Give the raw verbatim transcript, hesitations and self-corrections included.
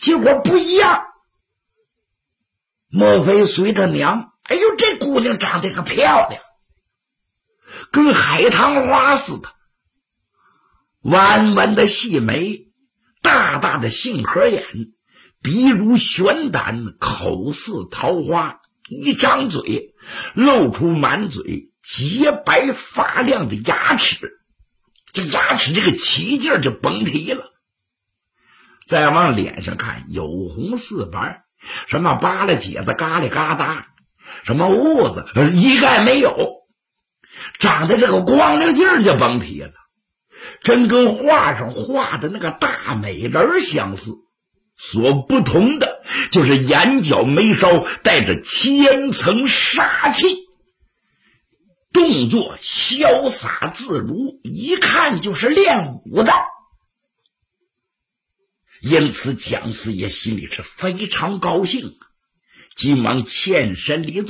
结果不一样。莫非随他娘，哎呦，这姑娘长得可漂亮，跟海棠花似的，弯弯的细眉，大大的杏核眼，鼻如悬胆，口似桃花，一张嘴露出满嘴洁白发亮的牙齿，这牙齿这个起劲儿就甭提了。再往脸上看，有红似白，什么扒拉结子嘎里嘎达，什么痦子一概没有，长得这个光亮劲儿就甭提了，真跟画上画的那个大美人相似。所不同的就是眼角眉梢带着千层杀气，动作潇洒自如，一看就是练武的。因此蒋四爷心里是非常高兴，急忙欠身离座。